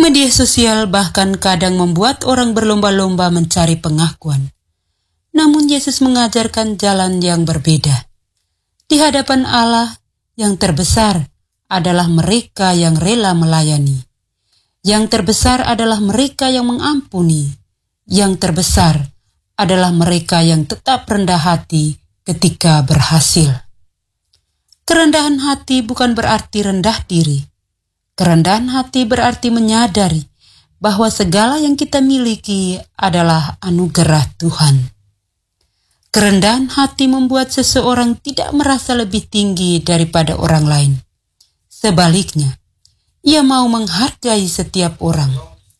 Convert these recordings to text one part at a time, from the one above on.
Media sosial bahkan kadang membuat orang berlomba-lomba mencari pengakuan. Namun Yesus mengajarkan jalan yang berbeda. Di hadapan Allah, yang terbesar adalah mereka yang rela melayani. Yang terbesar adalah mereka yang mengampuni. Yang terbesar adalah mereka yang tetap rendah hati ketika berhasil. Kerendahan hati bukan berarti rendah diri. Kerendahan hati berarti menyadari bahwa segala yang kita miliki adalah anugerah Tuhan. Kerendahan hati membuat seseorang tidak merasa lebih tinggi daripada orang lain. Sebaliknya, ia mau menghargai setiap orang.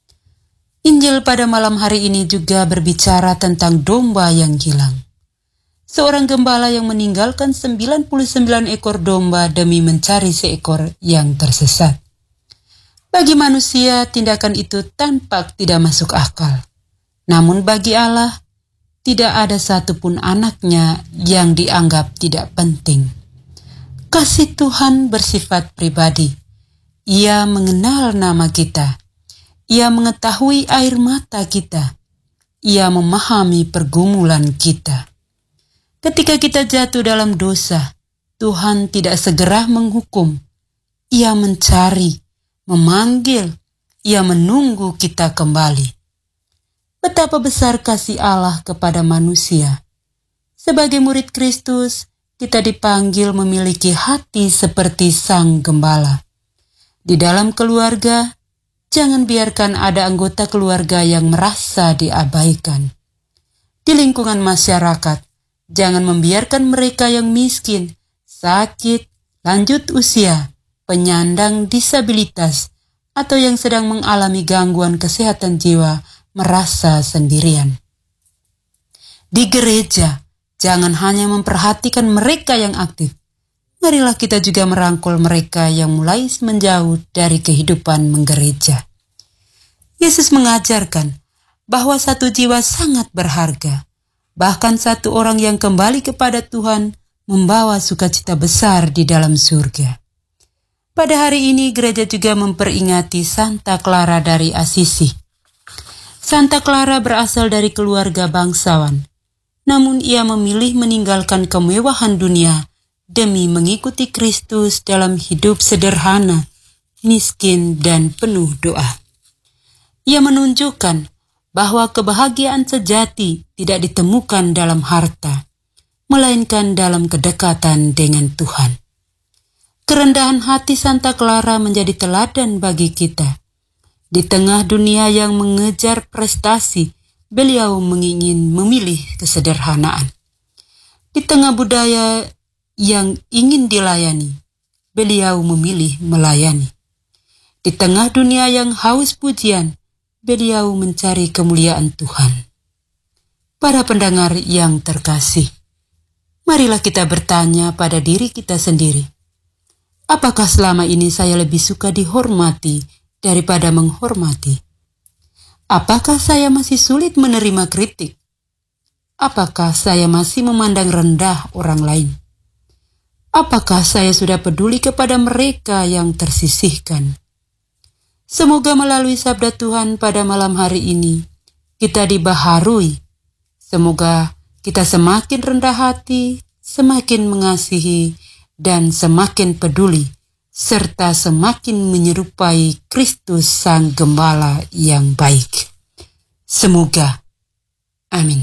Injil pada malam hari ini juga berbicara tentang domba yang hilang. Seorang gembala yang meninggalkan 99 ekor domba demi mencari seekor yang tersesat. Bagi manusia, tindakan itu tampak tidak masuk akal. Namun bagi Allah, tidak ada satupun anaknya yang dianggap tidak penting. Kasih Tuhan bersifat pribadi. Ia mengenal nama kita. Ia mengetahui air mata kita. Ia memahami pergumulan kita. Ketika kita jatuh dalam dosa, Tuhan tidak segera menghukum. Ia mencari, memanggil, ia menunggu kita kembali. Betapa besar kasih Allah kepada manusia. Sebagai murid Kristus, kita dipanggil memiliki hati seperti sang gembala. Di dalam keluarga, jangan biarkan ada anggota keluarga yang merasa diabaikan. Di lingkungan masyarakat, jangan membiarkan mereka yang miskin, sakit, lanjut usia, penyandang disabilitas, atau yang sedang mengalami gangguan kesehatan jiwa merasa sendirian. Di gereja, jangan hanya memperhatikan mereka yang aktif. Marilah kita juga merangkul mereka yang mulai menjauh dari kehidupan menggereja. Yesus mengajarkan bahwa satu jiwa sangat berharga. Bahkan satu orang yang kembali kepada Tuhan membawa sukacita besar di dalam surga. Pada hari ini gereja juga memperingati Santa Clara dari Assisi. Santa Clara berasal dari keluarga bangsawan, namun ia memilih meninggalkan kemewahan dunia demi mengikuti Kristus dalam hidup sederhana, miskin, dan penuh doa. Ia menunjukkan bahwa kebahagiaan sejati tidak ditemukan dalam harta, melainkan dalam kedekatan dengan Tuhan. Kerendahan hati Santa Clara menjadi teladan bagi kita. Di tengah dunia yang mengejar prestasi, beliau memilih kesederhanaan. Di tengah budaya yang ingin dilayani, beliau memilih melayani. Di tengah dunia yang haus pujian, beliau mencari kemuliaan Tuhan. Para pendengar yang terkasih, marilah kita bertanya pada diri kita sendiri. Apakah selama ini saya lebih suka dihormati daripada menghormati? Apakah saya masih sulit menerima kritik? Apakah saya masih memandang rendah orang lain? Apakah saya sudah peduli kepada mereka yang tersisihkan? Semoga melalui sabda Tuhan pada malam hari ini, kita dibaharui. Semoga kita semakin rendah hati, semakin mengasihi, dan semakin peduli, serta semakin menyerupai Kristus Sang Gembala yang baik. Semoga. Amin.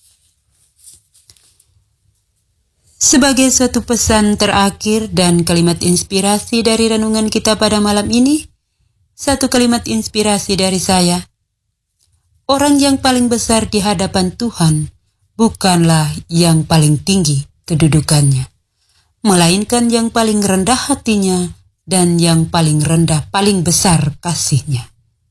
Sebagai suatu pesan terakhir dan kalimat inspirasi dari renungan kita pada malam ini, satu kalimat inspirasi dari saya. Orang yang paling besar di hadapan Tuhan bukanlah yang paling tinggi kedudukannya, melainkan yang paling rendah hatinya dan yang paling rendah, paling besar kasihnya.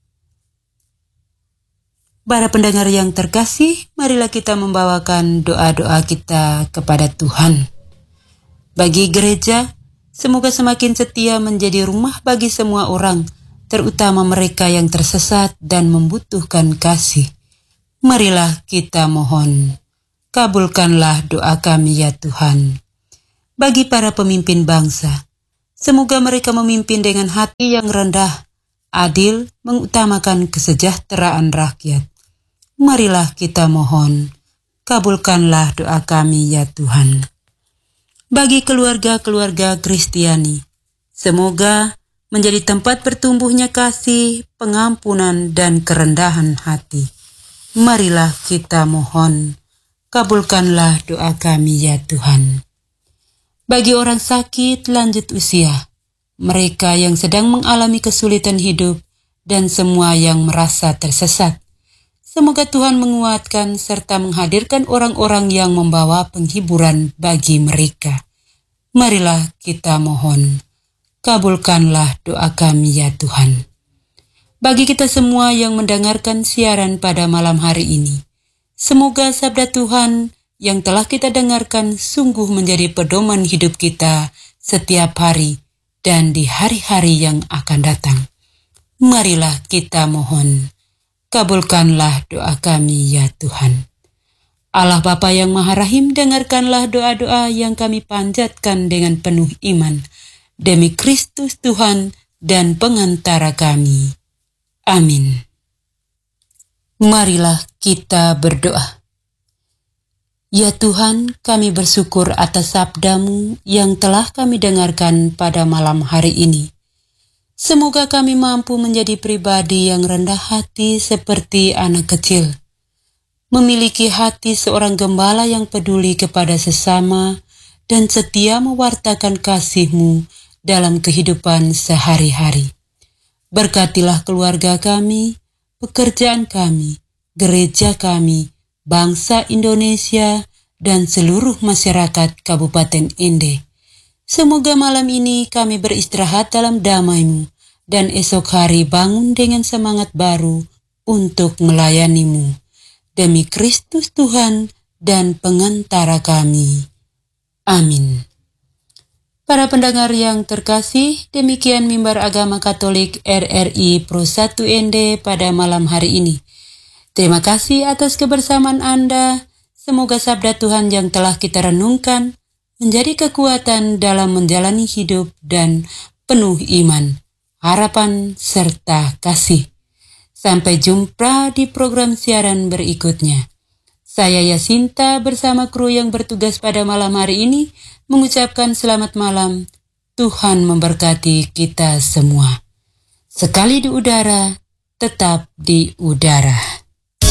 Para pendengar yang terkasih, marilah kita membawakan doa-doa kita kepada Tuhan. Bagi gereja, semoga semakin setia menjadi rumah bagi semua orang, terutama mereka yang tersesat dan membutuhkan kasih. Marilah kita mohon, kabulkanlah doa kami ya Tuhan. Bagi para pemimpin bangsa, semoga mereka memimpin dengan hati yang rendah, adil, mengutamakan kesejahteraan rakyat. Marilah kita mohon, kabulkanlah doa kami ya Tuhan. Bagi keluarga-keluarga Kristiani, semoga menjadi tempat bertumbuhnya kasih, pengampunan, dan kerendahan hati. Marilah kita mohon, kabulkanlah doa kami ya Tuhan. Bagi orang sakit lanjut usia, mereka yang sedang mengalami kesulitan hidup, dan semua yang merasa tersesat, semoga Tuhan menguatkan serta menghadirkan orang-orang yang membawa penghiburan bagi mereka. Marilah kita mohon, kabulkanlah doa kami ya Tuhan. Bagi kita semua yang mendengarkan siaran pada malam hari ini, semoga sabda Tuhan yang telah kita dengarkan sungguh menjadi pedoman hidup kita setiap hari dan di hari-hari yang akan datang. Marilah kita mohon, kabulkanlah doa kami ya Tuhan. Allah Bapa yang Maha Rahim, dengarkanlah doa-doa yang kami panjatkan dengan penuh iman, demi Kristus Tuhan dan pengantara kami. Amin. Marilah kita berdoa. Ya Tuhan, kami bersyukur atas sabda-Mu yang telah kami dengarkan pada malam hari ini. Semoga kami mampu menjadi pribadi yang rendah hati seperti anak kecil, memiliki hati seorang gembala yang peduli kepada sesama dan setia mewartakan kasih-Mu dalam kehidupan sehari-hari. Berkatilah keluarga kami, pekerjaan kami, gereja kami, bangsa Indonesia, dan seluruh masyarakat Kabupaten Ende. Semoga malam ini kami beristirahat dalam damai-Mu, dan esok hari bangun dengan semangat baru untuk melayani-Mu. Demi Kristus Tuhan dan pengantara kami. Amin. Para pendengar yang terkasih, demikian Mimbar Agama Katolik RRI Pro 1 Ende pada malam hari ini. Terima kasih atas kebersamaan Anda. Semoga sabda Tuhan yang telah kita renungkan menjadi kekuatan dalam menjalani hidup dan penuh iman, harapan, serta kasih. Sampai jumpa di program siaran berikutnya. Saya Yasinta bersama kru yang bertugas pada malam hari ini mengucapkan selamat malam. Tuhan memberkati kita semua. Sekali di udara, tetap di udara.